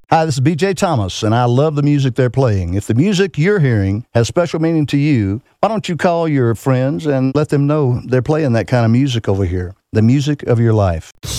Hi, this is BJ Thomas, and I love the music they're playing. If the music you're hearing has special meaning to you, why don't you call your friends and let them know they're playing that kind of music over here, the music of your life.